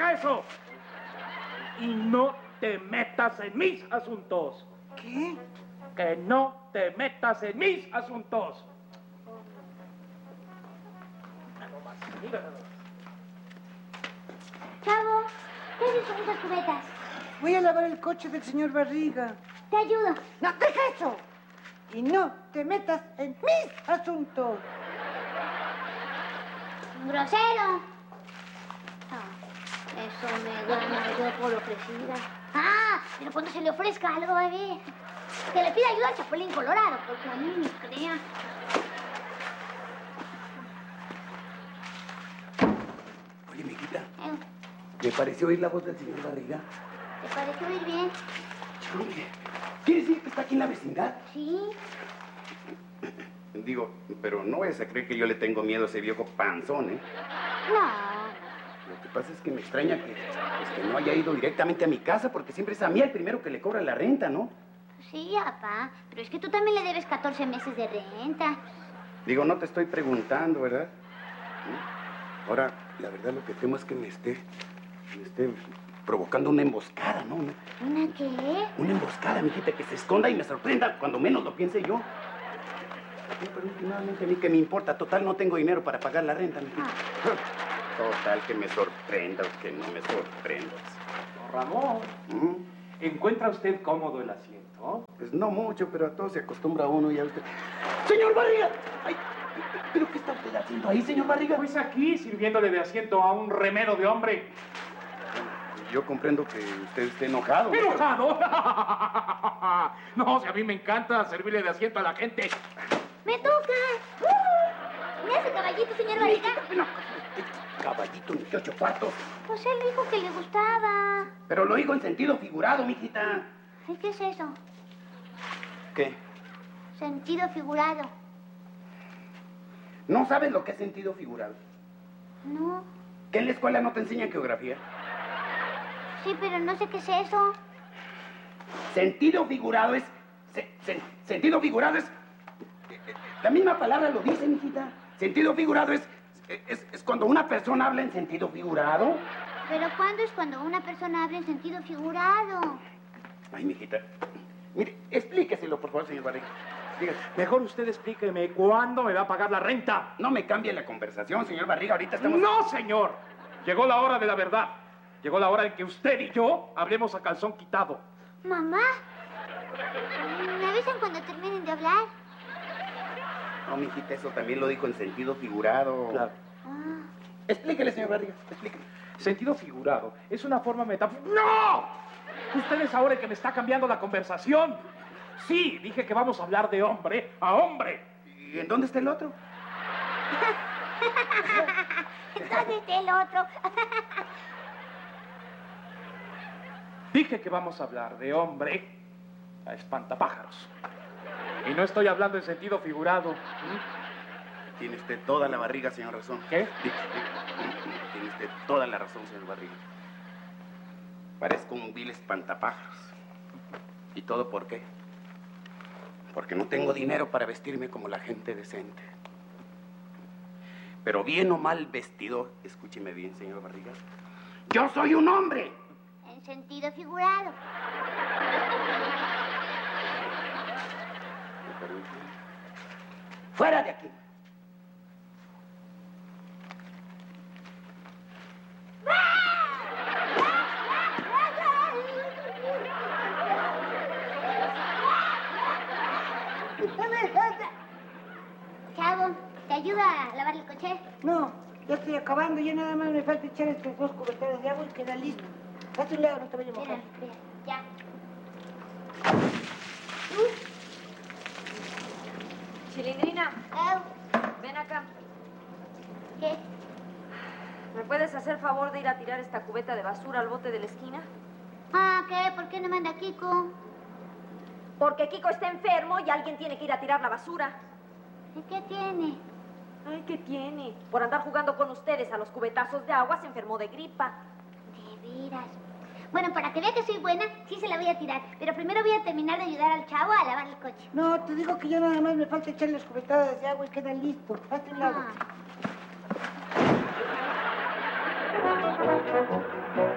deja eso. Y no te metas en mis asuntos. ¿Qué? Que no te metas en mis asuntos. Chavo, ¿qué haces con esas cubetas? Voy a lavar el coche del señor Barriga. Te ayudo. ¡No, deja eso! Y no te metas en mis asuntos. ¡Grosero! Eso me gana yo por ofrecida. Ah, pero cuando se le ofrezca algo, bebé, que le pida ayuda al Chapulín Colorado, porque a mí ni crea. Oye, mijita, ¿me pareció oír la voz del señor Barriga? ¿Te pareció oír bien? Oye, ¿quiere decir que está aquí en la vecindad? Sí. Digo, pero no vayas a creer que yo le tengo miedo a ese viejo panzón, ¿eh? No. Lo que pasa es que me extraña que no haya ido directamente a mi casa, porque siempre es a mí el primero que le cobra la renta, ¿no? Sí, papá, pero es que tú también le debes 14 meses de renta. Digo, no te estoy preguntando, ¿verdad? ¿Sí? Ahora, la verdad lo que temo es que me esté provocando una emboscada, ¿no? ¿Una qué? Una emboscada, mijita, que se esconda y me sorprenda cuando menos lo piense yo. Sí, pero últimamente a mí que me importa, total no tengo dinero para pagar la renta, mijita. Total, que me sorprenda o que no me sorprenda. Don Ramón, ¿encuentra usted cómodo el asiento? Pues no mucho, pero a todo se acostumbra uno, ya usted. ¡Señor Barriga! Ay, ¿pero qué está usted haciendo ahí, señor Barriga? Pues aquí, sirviéndole de asiento a un remero de hombre. Yo comprendo que usted esté enojado. ¿Enojado? No, si a mí me encanta servirle de asiento a la gente. ¡Me toca! ¿Me hace caballito, señor Barriga? No, caballito, ni 8 cuartos. Pues él dijo que le gustaba. Pero lo digo en sentido figurado, mijita. ¿Y qué es eso? ¿Qué? Sentido figurado. ¿No sabes lo que es sentido figurado? No. ¿Que en la escuela no te enseñan geografía? Sí, pero no sé qué es eso. Sentido figurado es... sentido figurado es... La misma palabra lo dice, mijita. Sentido figurado es cuando una persona habla en sentido figurado. ¿Pero cuándo es cuando una persona habla en sentido figurado? Ay, mijita. Mire, explíqueselo, por favor, señor Barriga. Dígase. Mejor usted explíqueme cuándo me va a pagar la renta. No me cambie la conversación, señor Barriga. Ahorita estamos... ¡No, señor! Llegó la hora de la verdad. Llegó la hora en que usted y yo hablemos a calzón quitado. Mamá, ¿me avisan cuando terminen de hablar? No, mijita, eso también lo dijo en sentido figurado. Claro. Ah. Explíquele, señor Barriga, explíquele. Sentido figurado es una forma metafórica. ¡No! Usted es ahora el que me está cambiando la conversación. Sí, dije que vamos a hablar de hombre a hombre. ¿Y en dónde está el otro? ¿Dónde está el otro? Dije que vamos a hablar de hombre a espantapájaros. Y no estoy hablando en sentido figurado. Tiene usted toda la barriga, señor Razón. ¿Qué? Tiene usted toda la razón, señor Barriga. Parezco un vil espantapájaros. ¿Y todo por qué? Porque no tengo dinero para vestirme como la gente decente. Pero bien o mal vestido, escúcheme bien, señor Barriga, ¡yo soy un hombre! En sentido figurado. ¡Fuera de aquí! Chavo, ¿te ayuda a lavar el coche? No, ya estoy acabando. Ya nada más me falta echar estos 2 cubetadas de agua y queda listo. Hazte un lado, no te vayas a mojar. Espera, ya. Chilindrina, Au. ven acá. ¿Qué? ¿Me puedes hacer favor de ir a tirar esta cubeta de basura al bote de la esquina? Ah, ¿qué? ¿Por qué no manda Kiko? Porque Kiko está enfermo y alguien tiene que ir a tirar la basura. ¿Y qué tiene? Ay, ¿qué tiene? Por andar jugando con ustedes a los cubetazos de agua se enfermó de gripa. De veras. Bueno, para que vea que soy buena, sí se la voy a tirar. Pero primero voy a terminar de ayudar al chavo a lavar el coche. No, te digo que ya nada más me falta echar las cubetadas de agua y queda listo. Hazte un lado. Ah.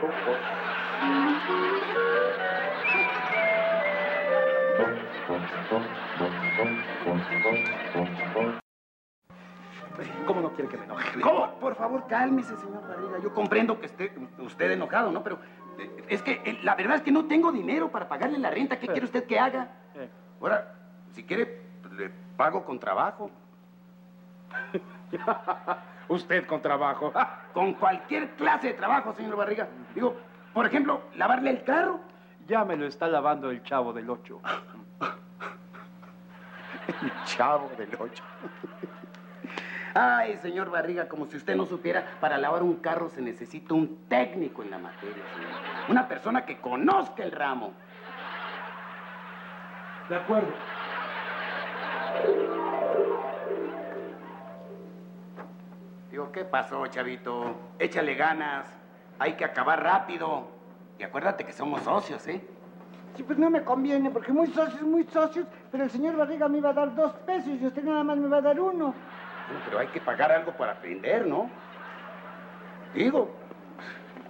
¿Cómo no quiere que me enoje? ¿Cómo? Por favor, cálmese, señor Barriga. Yo comprendo que esté usted enojado, ¿no? Pero es que la verdad es que no tengo dinero para pagarle la renta. ¿Qué quiere usted que haga? Ahora, si quiere, le pago con trabajo. Usted con trabajo. Con cualquier clase de trabajo, señor Barriga. Digo, por ejemplo, lavarle el carro. Ya me lo está lavando el Chavo del Ocho. El Chavo del Ocho. Ay, señor Barriga, como si usted no supiera, para lavar un carro se necesita un técnico en la materia, señor. Una persona que conozca el ramo. De acuerdo. Digo, ¿qué pasó, chavito? Échale ganas. Hay que acabar rápido. Y acuérdate que somos socios, ¿eh? Sí, pues no me conviene, porque muy socios, pero el señor Barriga me iba a dar 2 pesos y usted nada más me va a dar 1. Bueno, pero hay que pagar algo para aprender, ¿no? Digo,